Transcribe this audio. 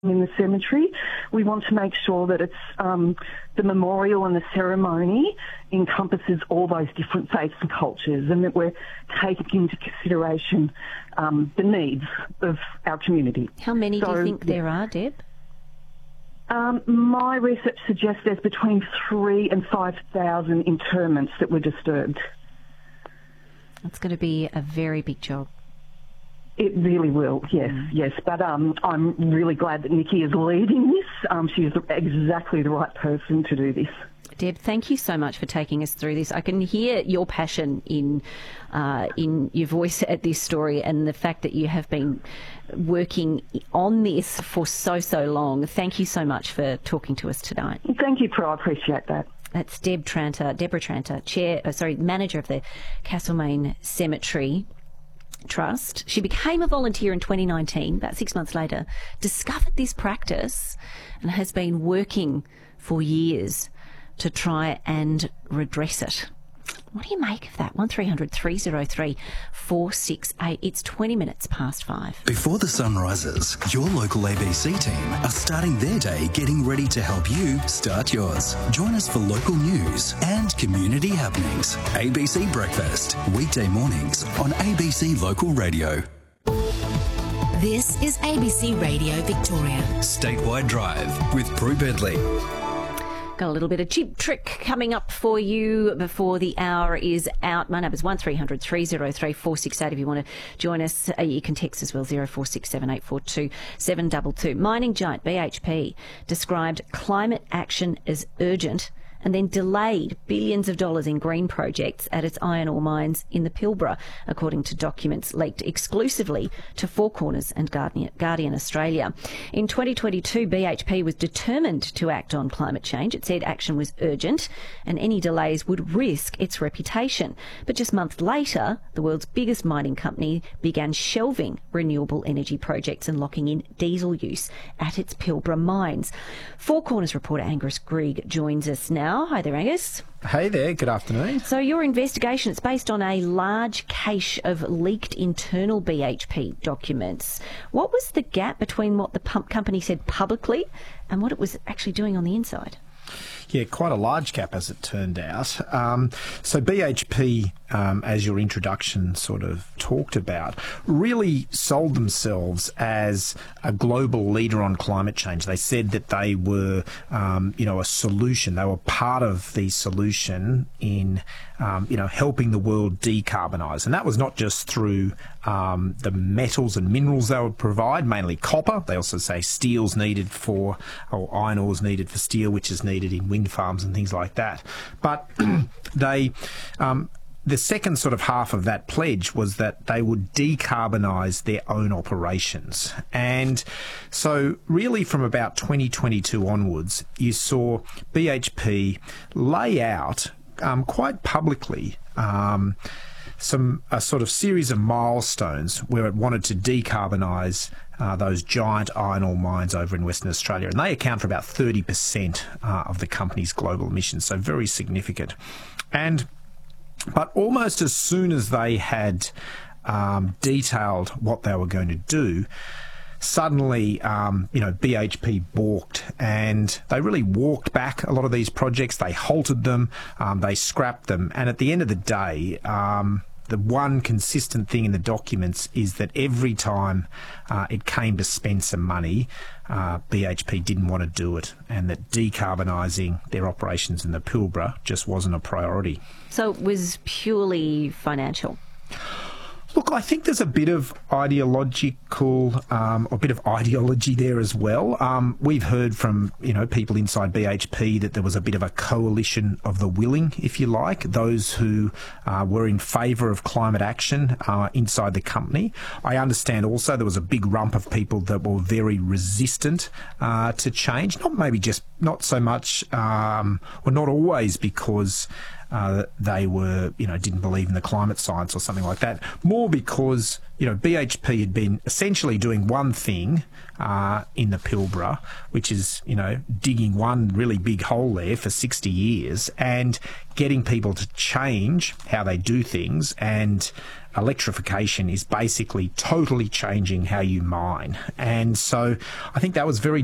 in the cemetery. We want to make sure that it's the memorial and the ceremony encompasses all those different faiths and cultures, and that we're taking into consideration the needs of our community. How many do you think there are, Deb? My research suggests there's between 3,000 and 5,000 interments that were disturbed. That's going to be a very big job. It really will, yes. But I'm really glad that Nikki is leading this. She's exactly the right person to do this. Deb, thank you so much for taking us through this. I can hear your passion in your voice at this story, and the fact that you have been working on this for so long. Thank you so much for talking to us tonight. Thank you, Pro. I appreciate that. That's Deborah Tranter, manager of the Castlemaine Cemetery Trust. She became a volunteer in 2019, about 6 months later, discovered this practice and has been working for years to try and redress it. What do you make of that? 1300 303 468. It's 20 minutes past 5. Before the sun rises, your local ABC team are starting their day getting ready to help you start yours. Join us for local news and community happenings. ABC Breakfast, weekday mornings on ABC Local Radio. This is ABC Radio Victoria. Statewide Drive with Prue Bedley. Got a little bit of Cheap Trick coming up for you before the hour is out. My number's 1300 303 468. If you want to join us, you can text as well, 0467 722. Mining giant BHP described climate action as urgent and then delayed billions of dollars in green projects at its iron ore mines in the Pilbara, according to documents leaked exclusively to Four Corners and Guardian Australia. In 2022, BHP was determined to act on climate change. It said action was urgent and any delays would risk its reputation. But just months later, the world's biggest mining company began shelving renewable energy projects and locking in diesel use at its Pilbara mines. Four Corners reporter Angus Grieg joins us now. Hi there, Angus. Hey there, good afternoon. So your investigation, it's based on a large cache of leaked internal BHP documents. What was the gap between what the pump company said publicly and what it was actually doing on the inside? Yeah, quite a large gap as it turned out. So BHP, as your introduction sort of talked about, really sold themselves as a global leader on climate change. They said that they were, a solution. They were part of the solution in, helping the world decarbonise. And that was not just through the metals and minerals they would provide, mainly copper. They also say steel's needed or iron ore's needed for steel, which is needed in wind farms and things like that. But the second sort of half of that pledge was that they would decarbonise their own operations. And so really from about 2022 onwards, you saw BHP lay out quite publicly a sort of series of milestones where it wanted to decarbonise those giant iron ore mines over in Western Australia. And they account for about 30% of the company's global emissions, so very significant. But almost as soon as they had detailed what they were going to do, suddenly, BHP balked, and they really walked back a lot of these projects. They halted them, they scrapped them, and at the end of the day, the one consistent thing in the documents is that every time it came to spend some money, BHP didn't want to do it, and that decarbonising their operations in the Pilbara just wasn't a priority. So it was purely financial? Look, I think there's a bit of ideology there as well. We've heard from, people inside BHP that there was a bit of a coalition of the willing, if you like, those who were in favour of climate action inside the company. I understand also there was a big rump of people that were very resistant to change, not so much, or not always because they were, didn't believe in the climate science or something like that. More because, BHP had been essentially doing one thing in the Pilbara, which is, digging one really big hole there for 60 years and getting people to change how they do things. And electrification is basically totally changing how you mine. And so I think that was very